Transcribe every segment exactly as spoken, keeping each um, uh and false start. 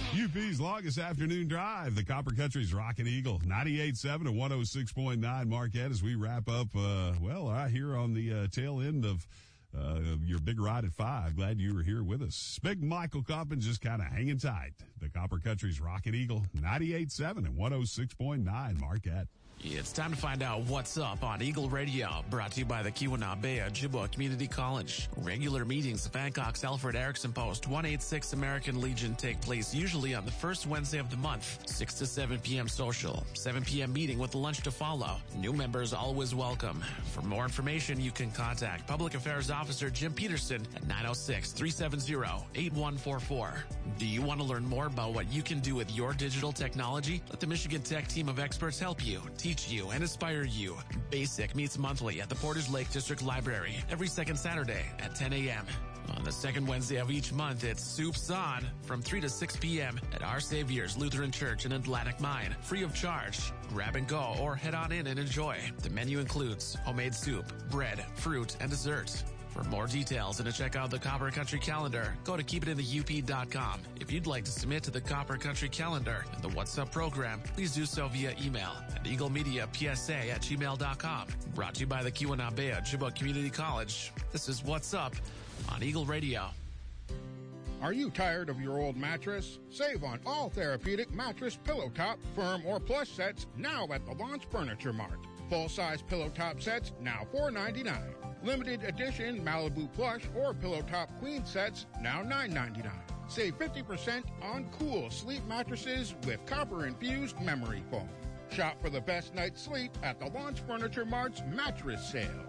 U P's longest afternoon drive, the Copper Country's Rockin' Eagle, ninety-eight point seven and one oh six point nine Marquette, as we wrap up, uh, well, right here on the uh, tail end of uh, your big ride at five. Glad you were here with us. Big Michael Coppin just kind of hanging tight. The Copper Country's Rockin' Eagle, ninety-eight point seven and one oh six point nine Marquette. It's time to find out what's up on Eagle Radio, brought to you by the Keweenaw Ojibwa Community College. Regular meetings of Hancock's Alfred Erickson Post one eighty-six American Legion take place usually on the first Wednesday of the month, six to seven p.m. social, seven p.m. meeting with lunch to follow. New members always welcome. For more information, you can contact Public Affairs Officer Jim Peterson at nine oh six, three seven zero, eight one four four. Do you want to learn more about what you can do with your digital technology? Let the Michigan Tech team of experts help you. Teach you and inspire you. BASIC meets monthly at the Portage Lake District Library every second Saturday at ten a.m. On the second Wednesday of each month, it's Soups On from three to six p.m. at Our Savior's Lutheran Church in Atlantic Mine, free of charge. Grab and go or head on in and enjoy. The menu includes homemade soup, bread, fruit, and dessert. For more details and to check out the Copper Country Calendar, go to keep it in the U P dot com. If you'd like to submit to the Copper Country Calendar and the What's Up program, please do so via email at eaglemediapsa at gmail dot com. Brought to you by the Keweenaw Ojibwa Community College. This is What's Up on Eagle Radio. Are you tired of your old mattress? Save on all therapeutic mattress, pillow top, firm, or plush sets now at the Launch Furniture Mart. Full-size pillow top sets now four ninety-nine. Limited edition Malibu plush or pillow top queen sets now nine ninety-nine. Save fifty percent on cool sleep mattresses with copper-infused memory foam. Shop for the best night's sleep at the Launch Furniture Mart's mattress sale.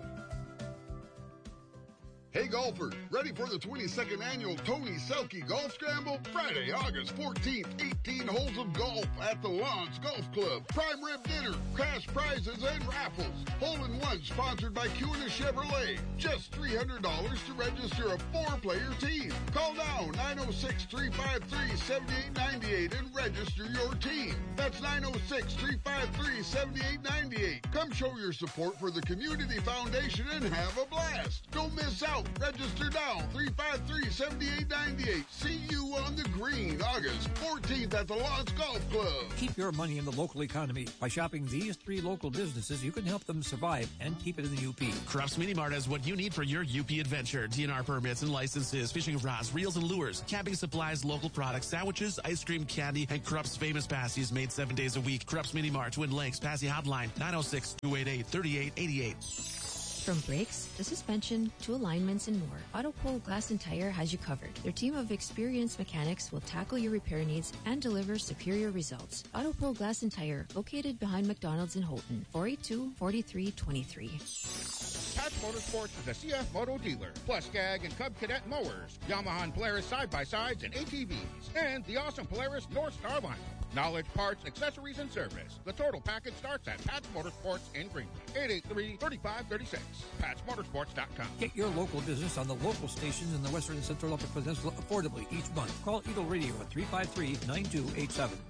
Hey golfers, ready for the twenty-second annual Tony Selke Golf Scramble? Friday, August fourteenth, eighteen holes of golf at the Lawns Golf Club. Prime rib dinner, cash prizes, and raffles. Hole-in-one sponsored by Keweenaw Chevrolet. Just three hundred dollars to register a four-player team. Call now, nine oh six, three five three, seven eight nine eight and register your team. That's nine oh six, three five three, seven eight nine eight. Come show your support for the Community Foundation and have a blast. Don't miss out. Register now, three five three, seven eight nine eight. See you on the green, August fourteenth at the Lawns Golf Club. Keep your money in the local economy. By shopping these three local businesses, you can help them survive and keep it in the U P. Krupp's Mini Mart has what you need for your U P adventure. D N R permits and licenses, fishing rods, reels and lures, camping supplies, local products, sandwiches, ice cream, candy, and Krupp's famous pasties made seven days a week. Krupp's Mini Mart, Twin Lakes, Passy Hotline, nine oh six, two eight eight, three eight eight eight. From brakes to suspension to alignments and more, AutoPole Glass and Tire has you covered. Their team of experienced mechanics will tackle your repair needs and deliver superior results. AutoPole Glass and Tire, located behind McDonald's in Houghton, four eight two, four three two three. Patch Motorsports is a C F Moto dealer. Plus Skag and Cub Cadet mowers, Yamaha and Polaris side-by-sides and A T Vs, and the awesome Polaris North Star vinyl. Knowledge, parts, accessories, and service. The total package starts at Patch Motorsports in Greenwood. eight eight three, three five three six. Patch Motorsports dot com. Get your local business on the local stations in the Western and Central Upper Peninsula affordably each month. Call Eagle Radio at three five three, nine two eight seven.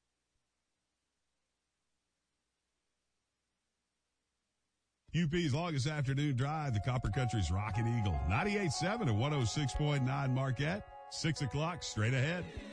U P's longest afternoon drive, the Copper Country's Rockin' Eagle, ninety-eight point seven and one oh six point nine Marquette. Six o'clock, straight ahead.